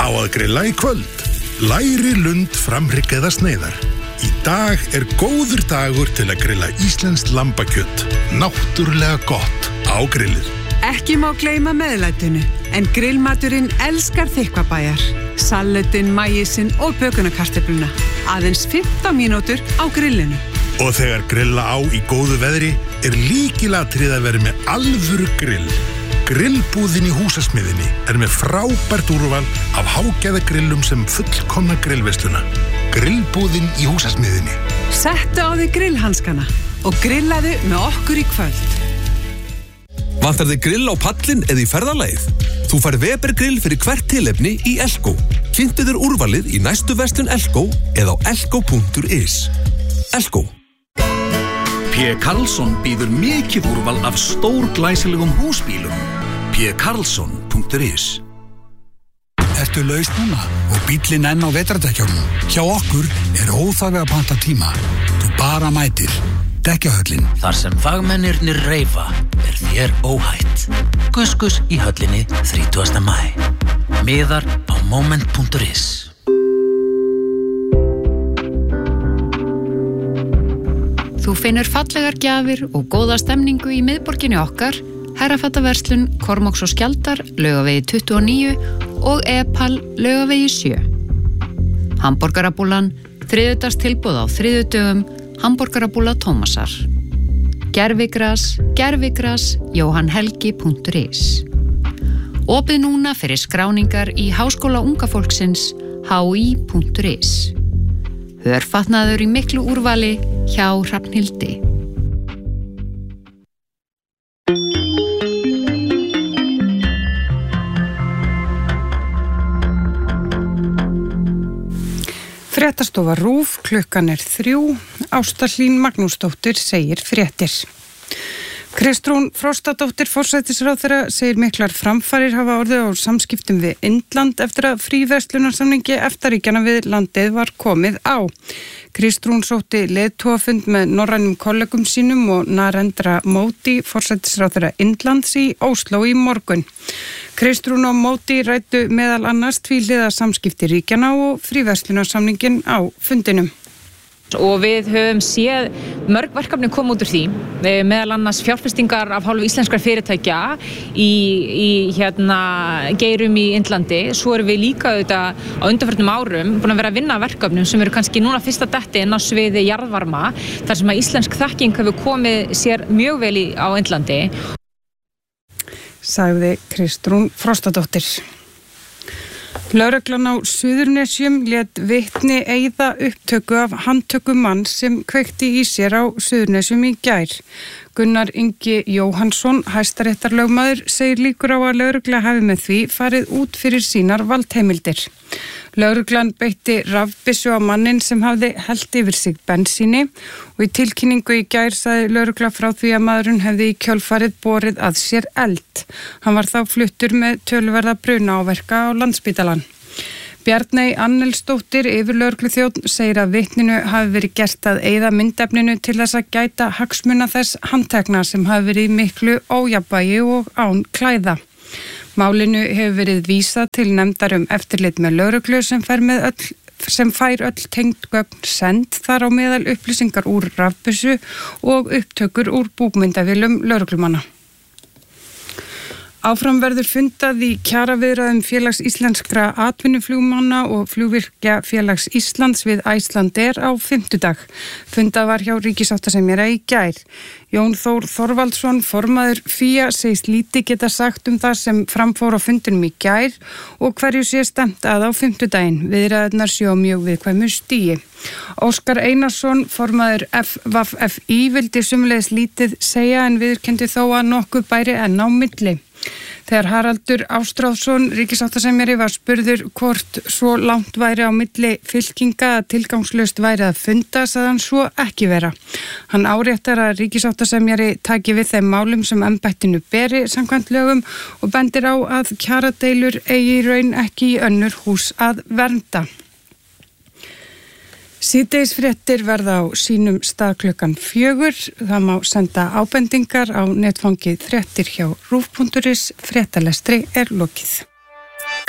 á að grilla í kvöld. Læri, lund, framhrygg eða sneiðar. Í dag góður dagur til að grilla íslenskt lambakjöt. Náttúrulega gott á grillið. Ekki má gleyma meðlætinu, en grillmaturinn elskar þykkvabæjar. Salatinn, maísinn og bökunarkartöfluna. Aðeins 15 mínútur á grillinu. Og þegar grilla á í góðu veðri lykilatriði að vera með alvöru grill. Grillbúðin í Húsasmiðjunni með frábært úrval af hágæðagrillum sem fullkomna grillveisluna. Grillbúðin í Húsasmiðjunni. Settu á þig grillhanskana og grillaðu með okkur í kvöld. Vantar þig grill á pallin eða í ferðalagið? Þú fær Weber grill fyrir hvert tilefni í Elko. Kynntu þér úrvalið í næstu verslun Elko eða á elko.is. Elko. P. Karlsson býður mikið úrval af stórglæsilegum húsbílum. pkarlsson.is. Ertu laus núna og bíllinn enn á vetrardekjunum? Hjá okkur óþarfi að panta tíma. Þú bara mætir. Dekkjahöllin. Þar sem fagmennirnir reifa þér óhætt. Gus í höllinni 30. maí. Miðar á moment.is. Þú finnur fallegar gjafir og góða stemningu í miðborginni okkar, Herrafattaverslun, Kormáks og Skjaldar, Laugavegi 29 og Epal, Laugavegi 7. Hamborgarabúlan, þriðjudagstilboð á þriðjudögum, Hamborgarabúla Tómasar. Gervigras, johanhelgi.is. Opið núna fyrir skráningar í Háskóla unga fólksins, hi.is. Hörfatnaður í miklu úrvali hjá Hrafnhildi. Fréttastofa RÚV, klukkan 3. Ásta Hlín Magnúsdóttir segir fréttir. Kristrún Frostadóttir forsætisráðherra segir miklar framfarir hafa orðið á samskiptum við Indland eftir að fríverslunarsamningi EFTA-ríkjanna við landið var komið á. Kristrún sótti leiðtogafund með norrænum kollegum sínum og Narendra Modi, forsætisráðherra Indlands í Ósló í morgun. Kristrún og Modi ræddu meðal annars tvíhliða samskipti ríkjanna og fríverslunarsamningin á fundinum. Og við höfum séð mörg verkefni koma út úr því, meðal annars fjárfestingar af hálfu íslenskra fyrirtækja í geirum í Indlandi. Svo erum við líka auðvitað á undanförnum árum búin að vera að vinna verkefnum sem eru kannski núna fyrsta detti inn á sviði jarðvarma, þar sem að íslensk þekking hefur komið sér mjög vel á Indlandi. Sagði Kristrún Frostadóttir. Lögreglan á Suðurnesjum lét vitni eyða upptöku af handtöku manns sem kveikti í sér á Suðurnesjum í gær. Gunnar Ingi Jóhannsson, hæstaréttarlögmaður, segir líkur á að lögregla hafi með því farið út fyrir sínar valdheimildir. Lögreglan beitti rafbyssu á mannin sem hafði hellt yfir sig bensíni og í tilkynningu í gær sagði lögregla frá því að maðurinn hefði í kjölfarið borið að sér eld. Hann var þá fluttur með töluverða brunaáverka á Landspítalann. Bjarney Annelsdóttir, yfirlögregluþjónn, segir að vitninu hafi verið gert að eyða myndefninu til þess að gæta hagsmuna þess handtekna sem hafi verið í miklu ójafnvægi og án klæða. Málinu hefur verið vísað til nefndar eftirlit með lögreglu sem fær öll tengd gögn send, þar á meðal upplýsingar úr rafbyssu og upptökur úr búkmyndavélum lögreglumanna. Áfram verður fundað í kjaraviðræðum Félags íslenskra atvinnuflugmanna og Flugvirkja Félags Íslands við Icelandair á fimmtudag. Fundað var hjá ríkissáttasemjara í gær. Jón Þór Þorvaldsson, formaður FÍA, segist lítið geta sagt það sem framfór á fundinum í gær og hverju sé stefnt að á fimmtudaginn. Viðræðurnar séu á mjög viðkvæmu stigi. Óskar Einarsson, formaður FVFI, vildi sömuleiðis lítið segja en viðurkenndi þó að nokkuð bæri enn á milli. Þegar Haraldur Ástráðsson, ríkissáttasemjari, var spurður hvort svo langt væri á milli fylkinga að tilgangslaust væri að funda, sagði hann svo ekki vera. Hann áréttar að ríkissáttasemjari taki við þeim málum sem embættinu beri samkvæmt lögum og bendir á að kjaradeilur eigi í raun ekki í önnur hús að vernda. Síðdegisfréttir verða á sínum stað klukkan 4. Það má senda ábendingar á netfangið fréttir hjá rúv.is. Fréttalestri lokið.